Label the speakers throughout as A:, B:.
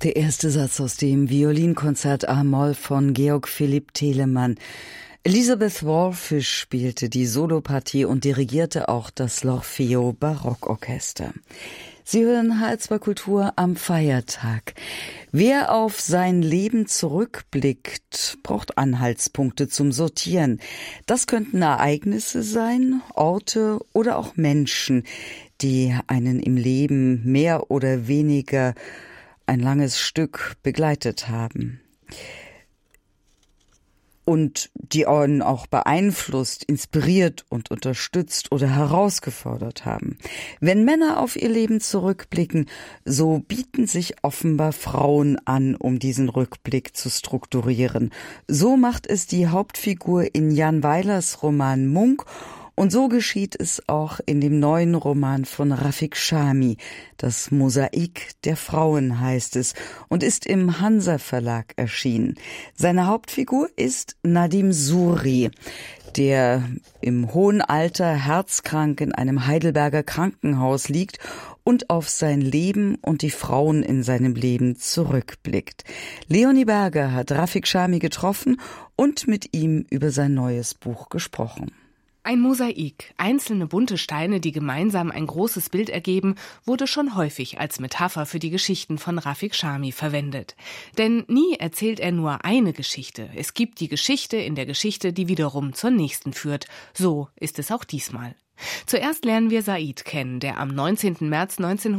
A: Der erste Satz aus dem Violinkonzert A-Moll von Georg Philipp Telemann. Elisabeth Wallfisch spielte die Solopartie und dirigierte auch das L'Orfeo Barockorchester. Sie hören H2 Kultur am Feiertag. Wer auf sein Leben zurückblickt, braucht Anhaltspunkte zum Sortieren. Das könnten Ereignisse sein, Orte oder auch Menschen, die einen im Leben mehr oder weniger ein langes Stück begleitet haben. Und die einen auch beeinflusst, inspiriert und unterstützt oder herausgefordert haben. Wenn Männer auf ihr Leben zurückblicken, so bieten sich offenbar Frauen an, um diesen Rückblick zu strukturieren. So macht es die Hauptfigur in Jan Weilers Roman Munk. Und so geschieht es auch in dem neuen Roman von Rafik Chami. Das Mosaik der Frauen heißt es und ist im Hansa Verlag erschienen. Seine Hauptfigur ist Nadim Suri, der im hohen Alter herzkrank in einem Heidelberger Krankenhaus liegt und auf sein Leben und die Frauen in seinem Leben zurückblickt. Leonie Berger hat Rafik Chami getroffen und mit ihm über sein neues Buch gesprochen.
B: Ein Mosaik, einzelne bunte Steine, die gemeinsam ein großes Bild ergeben, wurde schon häufig als Metapher für die Geschichten von Rafik Chami verwendet. Denn nie erzählt er nur eine Geschichte. Es gibt die Geschichte in der Geschichte, die wiederum zur nächsten führt. So ist es auch diesmal. Zuerst lernen wir Said kennen, der am 19. März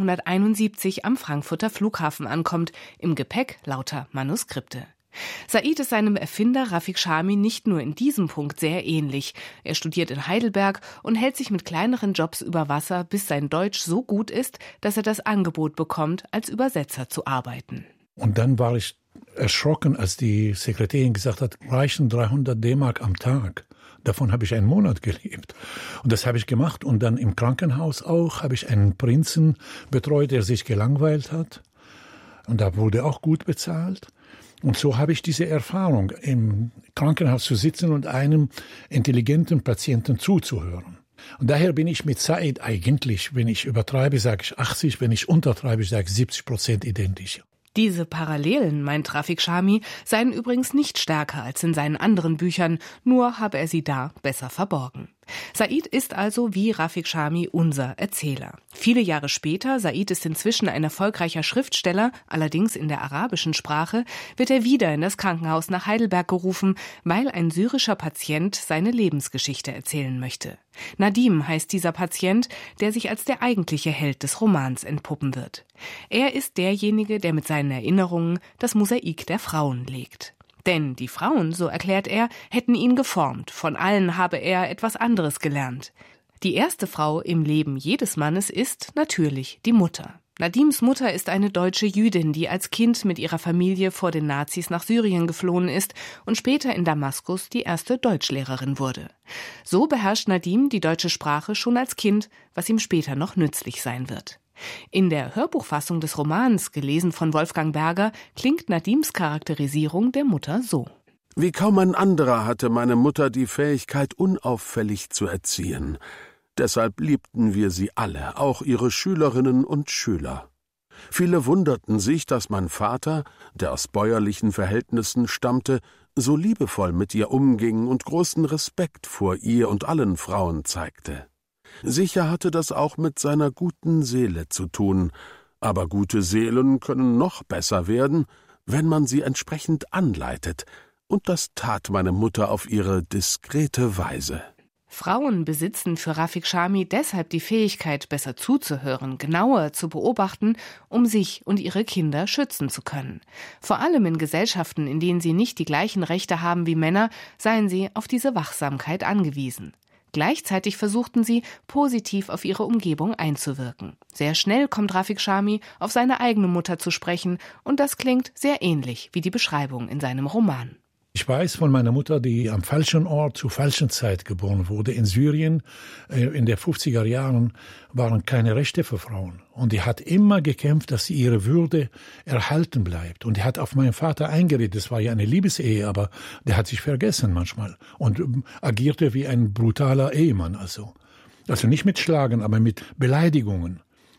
B: 1971 am Frankfurter Flughafen ankommt, im Gepäck lauter Manuskripte. Said ist seinem Erfinder Rafik Chami nicht nur in diesem Punkt sehr ähnlich. Er studiert in Heidelberg und hält sich mit kleineren Jobs über Wasser, bis sein Deutsch so gut ist, dass er das Angebot bekommt, als Übersetzer zu arbeiten.
C: Und dann war ich erschrocken, als die Sekretärin gesagt hat, reichen 300 D-Mark am Tag. Davon habe ich einen Monat gelebt. Und das habe ich gemacht. Und dann im Krankenhaus auch habe ich einen Prinzen betreut, der sich gelangweilt hat. Und da wurde auch gut bezahlt. Und so habe ich diese Erfahrung, im Krankenhaus zu sitzen und einem intelligenten Patienten zuzuhören. Und daher bin ich mit Said eigentlich, wenn ich übertreibe, sage ich 80, wenn ich untertreibe, sage ich 70% identisch.
B: Diese Parallelen, meint Rafik Chami, seien übrigens nicht stärker als in seinen anderen Büchern, nur habe er sie da besser verborgen. Said ist also wie Rafik Chami unser Erzähler. Viele Jahre später, Said ist inzwischen ein erfolgreicher Schriftsteller, allerdings in der arabischen Sprache, wird er wieder in das Krankenhaus nach Heidelberg gerufen, weil ein syrischer Patient seine Lebensgeschichte erzählen möchte. Nadim heißt dieser Patient, der sich als der eigentliche Held des Romans entpuppen wird. Er ist derjenige, der mit seinen Erinnerungen das Mosaik der Frauen legt. Denn die Frauen, so erklärt er, hätten ihn geformt. Von allen habe er etwas anderes gelernt. Die erste Frau im Leben jedes Mannes ist natürlich die Mutter. Nadims Mutter ist eine deutsche Jüdin, die als Kind mit ihrer Familie vor den Nazis nach Syrien geflohen ist und später in Damaskus die erste Deutschlehrerin wurde. So beherrscht Nadim die deutsche Sprache schon als Kind, was ihm später noch nützlich sein wird. In der Hörbuchfassung des Romans, gelesen von Wolfgang Berger, klingt Nadims Charakterisierung der Mutter so.
D: Wie kaum ein anderer hatte meine Mutter die Fähigkeit, unauffällig zu erziehen. Deshalb liebten wir sie alle, auch ihre Schülerinnen und Schüler. Viele wunderten sich, dass mein Vater, der aus bäuerlichen Verhältnissen stammte, so liebevoll mit ihr umging und großen Respekt vor ihr und allen Frauen zeigte. Sicher hatte das auch mit seiner guten Seele zu tun, aber gute Seelen können noch besser werden, wenn man sie entsprechend anleitet, und das tat meine Mutter auf ihre diskrete Weise.
B: Frauen besitzen für Rafik Chami deshalb die Fähigkeit, besser zuzuhören, genauer zu beobachten, um sich und ihre Kinder schützen zu können. Vor allem in Gesellschaften, in denen sie nicht die gleichen Rechte haben wie Männer, seien sie auf diese Wachsamkeit angewiesen. Gleichzeitig versuchten sie, positiv auf ihre Umgebung einzuwirken. Sehr schnell kommt Rafik Chami auf seine eigene Mutter zu sprechen, und das klingt sehr ähnlich wie die Beschreibung in seinem Roman.
C: Ich weiß von meiner Mutter, die am falschen Ort zur falschen Zeit geboren wurde. In Syrien in den 50er Jahren waren keine Rechte für Frauen. Und die hat immer gekämpft, dass sie ihre Würde erhalten bleibt. Und die hat auf meinen Vater eingeredet. Das war ja eine Liebesehe, aber der hat sich vergessen manchmal und agierte wie ein brutaler Ehemann. Also nicht mit Schlagen, aber mit Beleidigungen.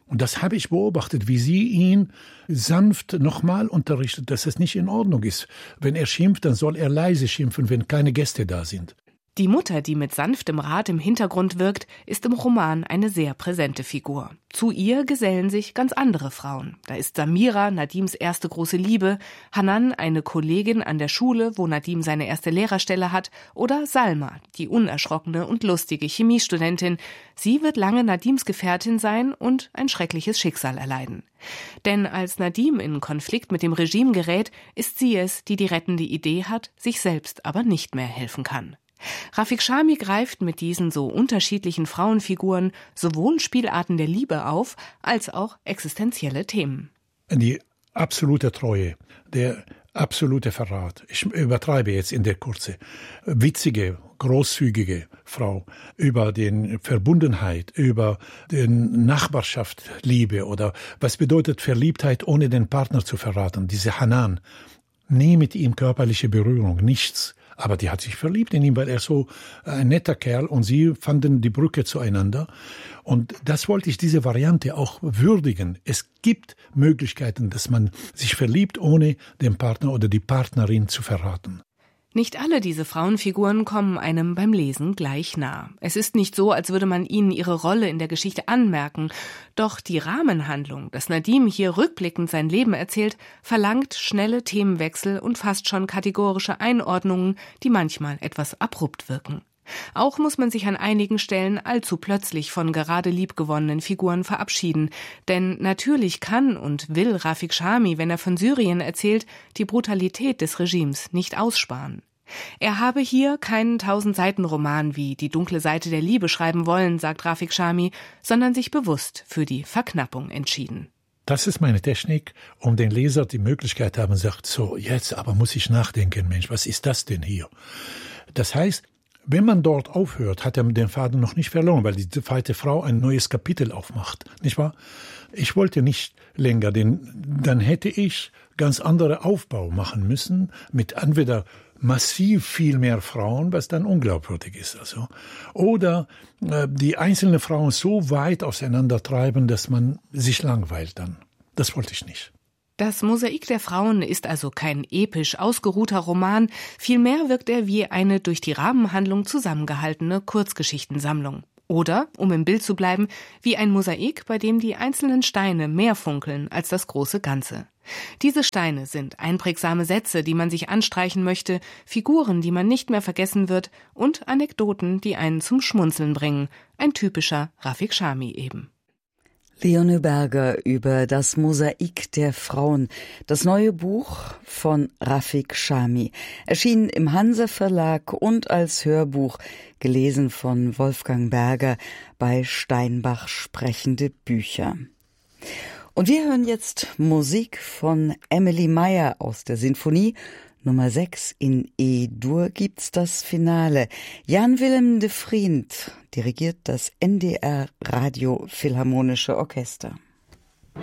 C: Und das habe ich beobachtet, wie sie ihn sanft nochmal unterrichtet, dass es nicht in Ordnung ist. Wenn er schimpft, dann soll er leise schimpfen, wenn keine Gäste da sind.
B: Die Mutter, die mit sanftem Rat im Hintergrund wirkt, ist im Roman eine sehr präsente Figur. Zu ihr gesellen sich ganz andere Frauen. Da ist Samira, Nadims erste große Liebe, Hanan, eine Kollegin an der Schule, wo Nadim seine erste Lehrerstelle hat, oder Salma, die unerschrockene und lustige Chemiestudentin. Sie wird lange Nadims Gefährtin sein und ein schreckliches Schicksal erleiden. Denn als Nadim in Konflikt mit dem Regime gerät, ist sie es, die die rettende Idee hat, sich selbst aber nicht mehr helfen kann. Rafik Chami greift mit diesen so unterschiedlichen Frauenfiguren sowohl Spielarten der Liebe auf, als auch existenzielle Themen.
C: Die absolute Treue, der absolute Verrat. Ich übertreibe jetzt in der Kurze. Witzige, großzügige Frau, über die Verbundenheit, über die Nachbarschaft, Liebe oder was bedeutet Verliebtheit, ohne den Partner zu verraten. Diese Hanan, nie mit ihm körperliche Berührung, nichts. Aber die hat sich verliebt in ihn, weil er so ein netter Kerl und sie fanden die Brücke zueinander. Und das wollte ich, diese Variante auch würdigen. Es gibt Möglichkeiten, dass man sich verliebt, ohne den Partner oder die Partnerin zu verraten.
B: Nicht alle diese Frauenfiguren kommen einem beim Lesen gleich nah. Es ist nicht so, als würde man ihnen ihre Rolle in der Geschichte anmerken. Doch die Rahmenhandlung, dass Nadim hier rückblickend sein Leben erzählt, verlangt schnelle Themenwechsel und fast schon kategorische Einordnungen, die manchmal etwas abrupt wirken. Auch muss man sich an einigen Stellen allzu plötzlich von gerade liebgewonnenen Figuren verabschieden. Denn natürlich kann und will Rafik Chami, wenn er von Syrien erzählt, die Brutalität des Regimes nicht aussparen. Er habe hier keinen 1000-Seiten-Roman wie Die dunkle Seite der Liebe schreiben wollen, sagt Rafik Chami, sondern sich bewusst für die Verknappung entschieden.
C: Das ist meine Technik, um den Leser die Möglichkeit haben, sagt, so, jetzt aber muss ich nachdenken, Mensch, was ist das denn hier? Das heißt, wenn man dort aufhört, hat er den Faden noch nicht verloren, weil die zweite Frau ein neues Kapitel aufmacht, nicht wahr? Ich wollte nicht länger, denn dann hätte ich ganz andere Aufbau machen müssen, mit entweder massiv viel mehr Frauen, was dann unglaubwürdig ist, also, oder die einzelnen Frauen so weit auseinandertreiben, dass man sich langweilt dann. Das wollte ich nicht.
B: Das Mosaik der Frauen ist also kein episch ausgeruhter Roman, vielmehr wirkt er wie eine durch die Rahmenhandlung zusammengehaltene Kurzgeschichtensammlung. Oder, um im Bild zu bleiben, wie ein Mosaik, bei dem die einzelnen Steine mehr funkeln als das große Ganze. Diese Steine sind einprägsame Sätze, die man sich anstreichen möchte, Figuren, die man nicht mehr vergessen wird und Anekdoten, die einen zum Schmunzeln bringen. Ein typischer Rafik Chami eben.
A: Leone Berger über das Mosaik der Frauen, das neue Buch von Rafik Chami, erschienen im Hansa Verlag und als Hörbuch, gelesen von Wolfgang Berger bei Steinbach Sprechende Bücher. Und wir hören jetzt Musik von Emily Meyer aus der Sinfonie Nummer 6 in E-Dur gibt's das Finale. Jan Willem de Vriend dirigiert das NDR Radio Philharmonische Orchester.